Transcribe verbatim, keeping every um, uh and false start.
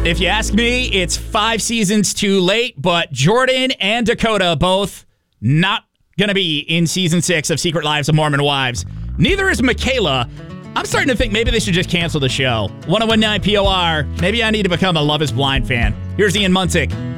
If you ask me, it's five seasons too late, but Jordan and Dakota both not going to be in season six of Secret Lives of Mormon Wives. Neither is Michaela. I'm starting to think maybe they should just cancel the show. ten nineteen P O R. Maybe I need to become a Love is Blind fan. Here's Ian Munsick.